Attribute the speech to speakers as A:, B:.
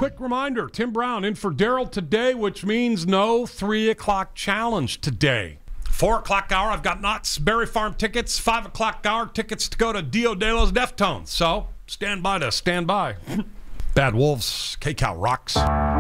A: quick reminder, Tim Brown in for Daryl today, which means no 3 o'clock challenge today. 4 o'clock hour, I've got Knott's Berry Farm tickets. 5 o'clock hour, tickets to go to Dio De Los Deftones. So stand by. Bad Wolves, K-Cow rocks.